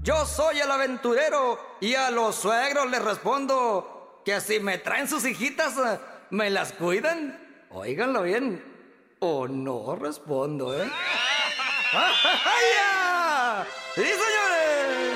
Yo soy el aventurero y a los suegros les respondo que si me traen sus hijitas, me las cuidan. Óiganlo bien, o no respondo, ¿eh? ¡Sí, señores!